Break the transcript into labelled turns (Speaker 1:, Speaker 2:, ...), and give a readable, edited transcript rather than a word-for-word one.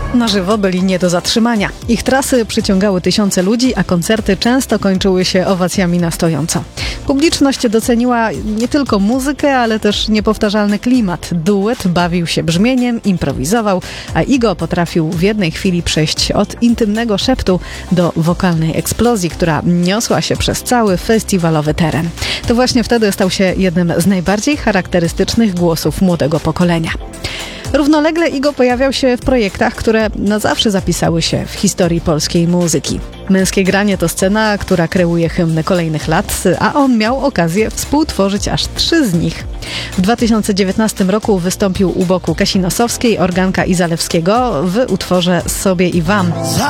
Speaker 1: Na żywo byli nie do zatrzymania. Ich trasy przyciągały tysiące ludzi, a koncerty często kończyły się owacjami na stojąco. Publiczność doceniła nie tylko muzykę, ale też niepowtarzalny klimat. Duet bawił się brzmieniem, improwizował, a Igo potrafił w jednej chwili przejść od intymnego szeptu do wokalnej eksplozji, która niosła się przez cały festiwalowy teren. To właśnie wtedy stał się jednym z najbardziej charakterystycznych głosów młodego pokolenia. Równolegle Igo pojawiał się w projektach, które na zawsze zapisały się w historii polskiej muzyki. Męskie granie to scena, która kreuje hymny kolejnych lat, a on miał okazję współtworzyć aż 3 z nich. W 2019 roku wystąpił u boku Kasi Nosowskiej, Organka i Zalewskiego w utworze Sobie i Wam.